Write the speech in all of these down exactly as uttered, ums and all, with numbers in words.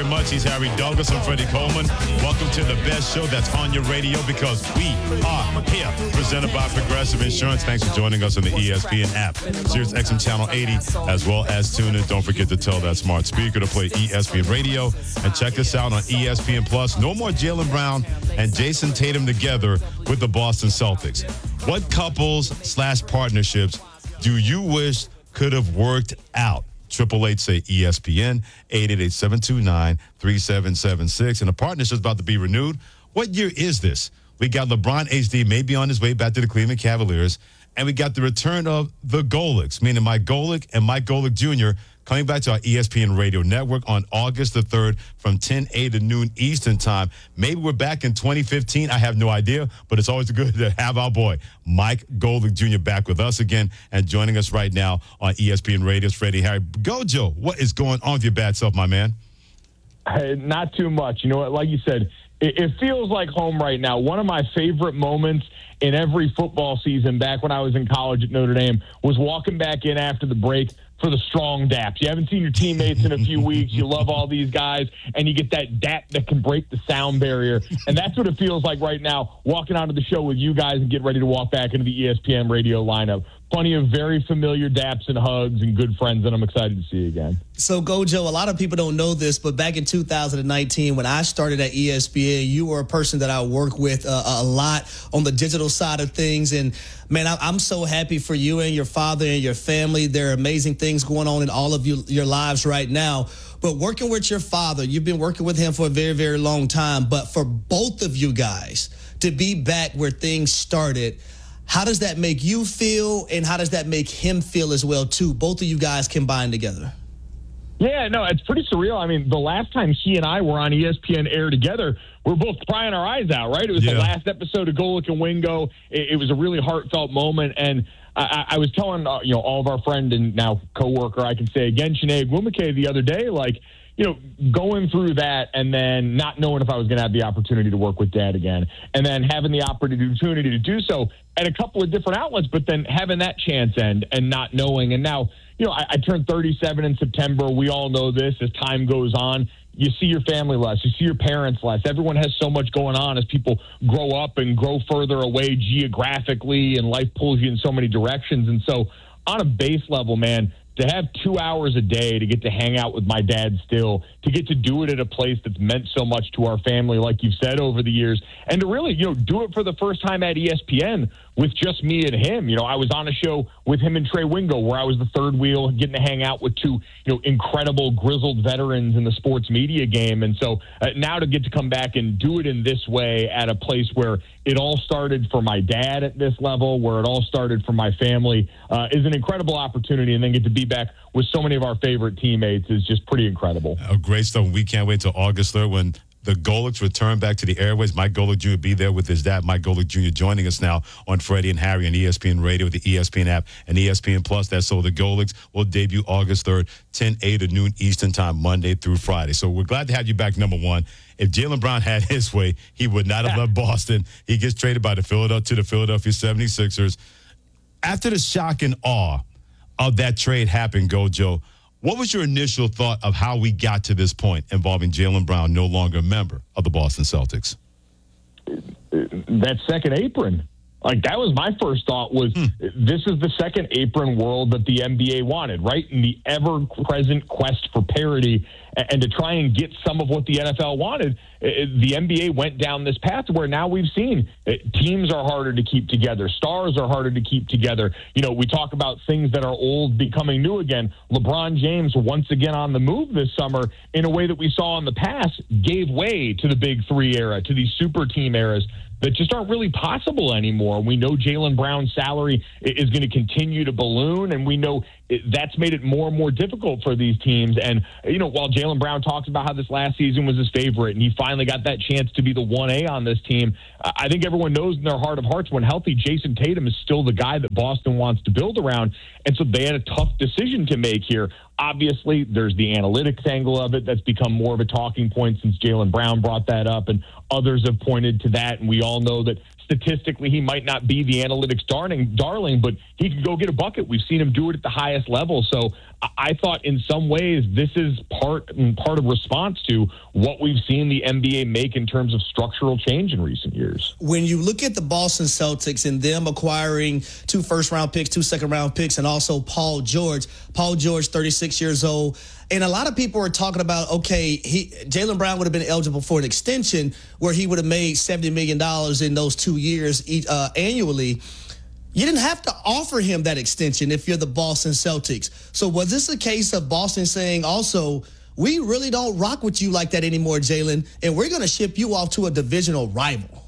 very much. He's Harry Douglas. I'm Freddie Coleman. Welcome to the best show that's on your radio because we are here. Presented by Progressive Insurance. Thanks for joining us on the E S P N app, Sirius X M Channel eighty, as well as tune in. Don't forget to tell that smart speaker to play E S P N Radio. And check us out on E S P N Plus. No more Jaylen Brown and Jason Tatum together with the Boston Celtics. What couples slash partnerships do you wish could have worked out? Triple Eight say E S P N, eight eight eight, seven two nine, three seven seven six. And the partnership is about to be renewed. What year is this? We got LeBron H D maybe on his way back to the Cleveland Cavaliers. And we got the return of the Golics, meaning Mike Golic and Mike Golic Junior coming back to our E S P N Radio Network on August the third from ten a.m. to noon Eastern Time. Maybe we're back in twenty fifteen. I have no idea, but it's always good to have our boy, Mike Golic Junior back with us again and joining us right now on E S P N Radio's Freddie Harry. Gojo, what is going on with your bad self, my man? Hey, not too much. You know what? Like you said, it, it feels like home right now. One of my favorite moments in every football season back when I was in college at Notre Dame was walking back in after the break for the strong daps. You haven't seen your teammates in a few weeks. You love all these guys, and you get that dap that can break the sound barrier. And that's what it feels like right now, walking onto the show with you guys and getting ready to walk back into the E S P N Radio lineup. Plenty of very familiar daps and hugs and good friends that I'm excited to see again. So, Gojo, a lot of people don't know this, but back in two thousand nineteen, when I started at E S P N, you were a person that I work with uh, a lot on the digital side of things. And, man, I, I'm so happy for you and your father and your family. There are amazing things going on in all of you, your lives right now. But working with your father, you've been working with him for a very, very long time. But for both of you guys to be back where things started, how does that make you feel, and how does that make him feel as well, too? Both of you guys combined together. Yeah, no, it's pretty surreal. I mean, the last time he and I were on E S P N Air together, we were both crying our eyes out, right? It was yeah. the last episode of Golic and Wingo. It, it was a really heartfelt moment, and I, I was telling uh, you know all of our friend and now coworker, I can say again, Sinead Wumake the other day, like, you know, going through that and then not knowing if I was going to have the opportunity to work with Dad again, and then having the opportunity to do so at a couple of different outlets, but then having that chance end and not knowing. And now, you know, I, I turned thirty-seven in September. We all know this. As time goes on, you see your family less. You see your parents less. Everyone has so much going on as people grow up and grow further away geographically, and life pulls you in so many directions. And so on a base level, man, to have two hours a day to get to hang out with my dad still, to get to do it at a place that's meant so much to our family, like you've said over the years, and to really, you know, do it for the first time at E S P N with just me and him. You know, I was on a show with him and Trey Wingo where I was the third wheel, getting to hang out with two, you know, incredible grizzled veterans in the sports media game. And so uh, now to get to come back and do it in this way at a place where it all started for my dad at this level, where it all started for my family, uh, is an incredible opportunity. And then get to be back with so many of our favorite teammates is just pretty incredible. Oh, great stuff. We can't wait till August third when the Golics return back to the airways. Mike Golic Junior will be there with his dad, Mike Golic Junior, joining us now on Freddie and Harry on E S P N Radio, the E S P N app, and E S P N Plus. That's so the Golics will debut August third, ten a.m. to noon Eastern Time, Monday through Friday. So we're glad to have you back, number one. If Jaylen Brown had his way, he would not have left Boston. He gets traded by the Philadelphia to the Philadelphia seventy-sixers. After the shock and awe of that trade happened, Gojo, what was your initial thought of how we got to this point involving Jaylen Brown, no longer a member of the Boston Celtics? That second apron. Like, that was my first thought was hmm. this is the second apron world that the N B A wanted, right? In the ever-present quest for parity and to try and get some of what the N F L wanted, the N B A went down this path where now we've seen teams are harder to keep together. Stars are harder to keep together. You know, we talk about things that are old becoming new again. LeBron James, once again on the move this summer, in a way that we saw in the past, gave way to the big three era, to these super team eras that just aren't really possible anymore. We know Jaylen Brown's salary is going to continue to balloon, and we know that's made it more and more difficult for these teams. And, you know, while Jaylen Brown talks about how this last season was his favorite and he finally got that chance to be the one A on this team, I think everyone knows in their heart of hearts when healthy, Jason Tatum is still the guy that Boston wants to build around. And so they had a tough decision to make here. Obviously, there's the analytics angle of it that's become more of a talking point since Jaylen Brown brought that up, and others have pointed to that. And we all know that statistically he might not be the analytics darling, darling, but he can go get a bucket. We've seen him do it at the highest level. So I thought in some ways this is part and part of response to what we've seen the N B A make in terms of structural change in recent years. When you look at the Boston Celtics and them acquiring two first-round picks, two second-round picks, and also Paul George, Paul George, thirty-six years old, and a lot of people are talking about, okay, he Jaylen Brown would have been eligible for an extension where he would have made seventy million dollars in those two years uh, annually. You didn't have to offer him that extension if you're the Boston Celtics. So was this a case of Boston saying also, we really don't rock with you like that anymore, Jaylen, and we're going to ship you off to a divisional rival?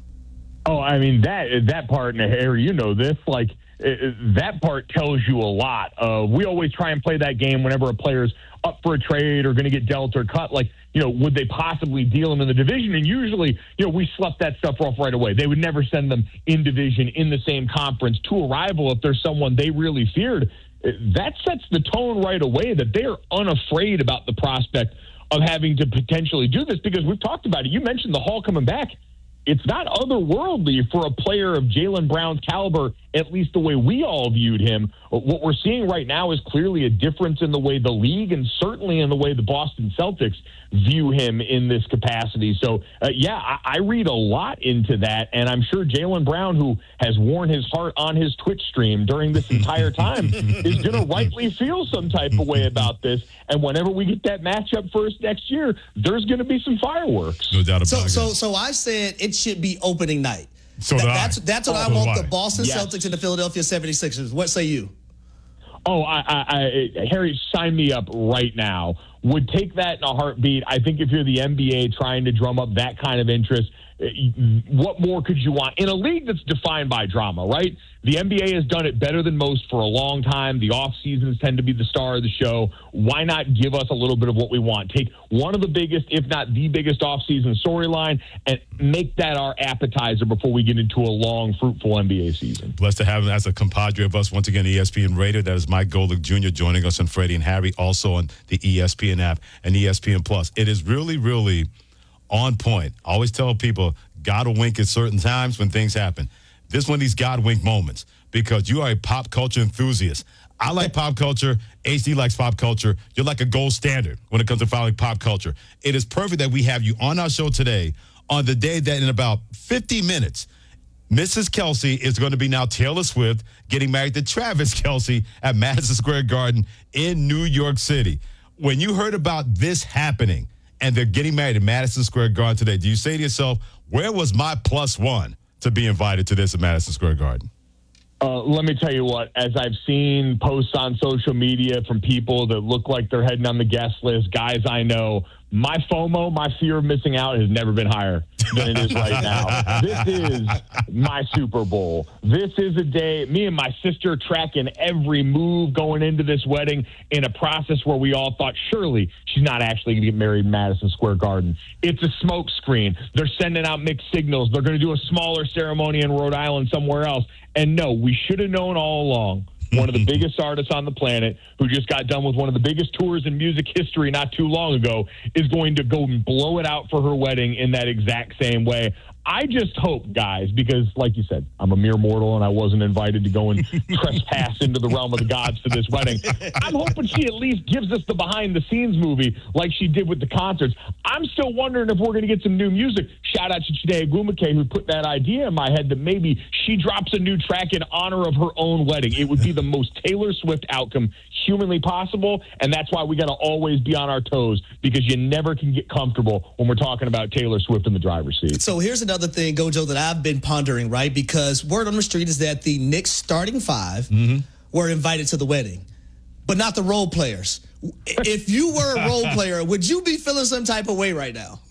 Oh, I mean, that that part, and Harry, you know this, like, it, that part tells you a lot. Uh, we always try and play that game whenever a player's up for a trade or going to get dealt or cut. Like, you know, would they possibly deal him in the division? And usually, you know, we slept that stuff off right away. They would never send them in division, in the same conference, to a rival if there's someone they really feared. That sets the tone right away that they're unafraid about the prospect of having to potentially do this, because we've talked about it. You mentioned the Hall coming back. It's not otherworldly for a player of Jaylen Brown's caliber, at least the way we all viewed him. What we're seeing right now is clearly a difference in the way the league and certainly in the way the Boston Celtics view him in this capacity. So, uh, yeah, I, I read a lot into that, and I'm sure Jaylen Brown, who has worn his heart on his Twitch stream during this entire time, is going to rightly feel some type of way about this. And whenever we get that matchup first next year, there's going to be some fireworks. No doubt about so, it. So, so I said it should be opening night. So Th- did that's I. that's what Oh, I so want did the I. Boston Yes. Celtics and the Philadelphia seventy-sixers. What say you? Oh, I, I, I, Harry, sign me up right now. Would take that in a heartbeat. I think if you're the N B A trying to drum up that kind of interest, what more could you want in a league that's defined by drama, right? The N B A has done it better than most for a long time. The off seasons tend to be the star of the show. Why not give us a little bit of what we want? Take one of the biggest, if not the biggest off season storyline and make that our appetizer before we get into a long, fruitful N B A season. Blessed to have him as a compadre of us once again, E S P N Radio. That is Mike Golick Junior joining us, and Freddie and Harry also on the E S P N app and E S P N Plus. It is really, really on point. I always tell people, gotta wink at certain times when things happen. This is one of these God wink moments because you are a pop culture enthusiast. I like pop culture. H D likes pop culture. You're like a gold standard when it comes to following pop culture. It is perfect that we have you on our show today on the day that in about fifty minutes, Missus Kelce is going to be now Taylor Swift getting married to Travis Kelce at Madison Square Garden in New York City. When you heard about this happening and they're getting married at Madison Square Garden today, do you say to yourself, where was my plus one to be invited to this at Madison Square Garden? Uh, let me tell you what, as I've seen posts on social media from people that look like they're heading on the guest list, guys I know, my FOMO, my fear of missing out, has never been higher than it is right now. This is my Super Bowl. This is a day, me and my sister tracking every move going into this wedding in a process where we all thought, surely she's not actually going to get married in Madison Square Garden. It's a smoke screen. They're sending out mixed signals. They're going to do a smaller ceremony in Rhode Island somewhere else. And no, we should have known all along. One of the biggest artists on the planet, who just got done with one of the biggest tours in music history not too long ago, is going to go and blow it out for her wedding in that exact same way. I just hope, guys, because like you said, I'm a mere mortal and I wasn't invited to go and trespass into the realm of the gods for this wedding. I'm hoping she at least gives us the behind the scenes movie like she did with the concerts. I'm still wondering if we're going to get some new music. Shout out to Chiney Ogwumike, who put that idea in my head that maybe she drops a new track in honor of her own wedding. It would be the most Taylor Swift outcome humanly possible, and that's why we got to always be on our toes, because you never can get comfortable when we're talking about Taylor Swift in the driver's seat. So here's another Another thing, Gojo, that I've been pondering, right? Because word on the street is that the Knicks starting five mm-hmm. were invited to the wedding, but not the role players. If you were a role player, would you be feeling some type of way right now?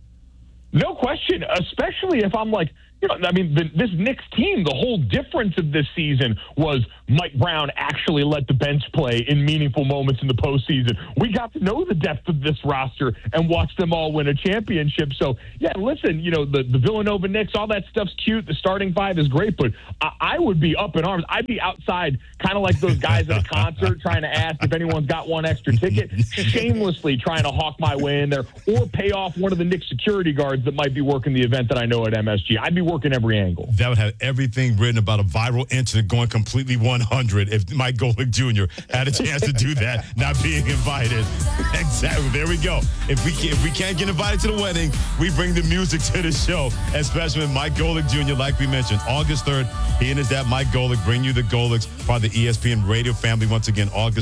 No question, especially if I'm like, you know, I mean, the, this Knicks team, the whole difference of this season was Mike Brown actually let the bench play in meaningful moments in the postseason. We got to know the depth of this roster and watch them all win a championship. So, yeah, listen, you know, the, the Villanova Knicks, all that stuff's cute. The starting five is great, but I, I would be up in arms. I'd be outside kind of like those guys at a concert trying to ask if anyone's got one extra ticket, shamelessly trying to hawk my way in there or pay off one of the Knicks security guards that might be working the event that I know at M S G. I'd be working every angle. That would have everything written about a viral incident going completely one hundred if Mike Golic Junior had a chance to do that, not being invited. Exactly. There we go. If we can, if we can't get invited to the wedding, we bring the music to the show, especially with Mike Golic Junior, like we mentioned. August third, he and his dad, Mike Golic, bring you the Golics, part of the E S P N radio family once again, August